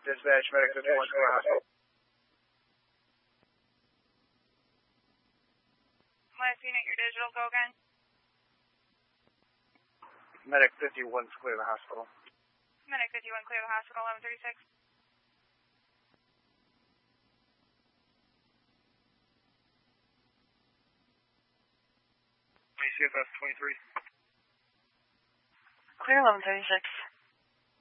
Dispatch, medic 51, clear hospital. Last unit, your digital, go again. Medic 51, clear the hospital. Medic 51, clear the hospital, 1136. CFS 23. Clear 1136.